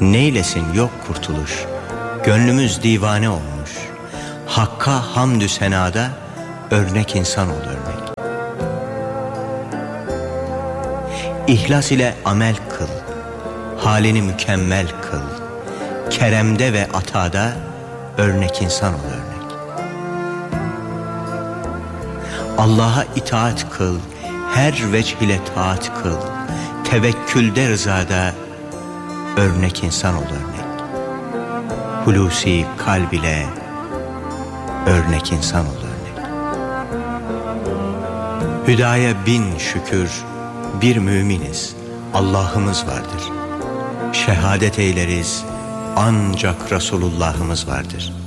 Neylesin yok kurtuluş, gönlümüz divane olmuş. Hakka hamdü senada örnek insan ol örnek. İhlas ile amel kıl, halini mükemmel kıl. Keremde ve atada örnek insan ol örnek. Allah'a itaat kıl, her vecih ile taat kıl. Tevekkülde rızada örnek insan ol örnek. Hulusi kalb ile örnek insan ol örnek. Hüdaya bin şükür, bir müminiz, Allah'ımız vardır. Şehadet eyleriz, ancak Resulullah'ımız vardır.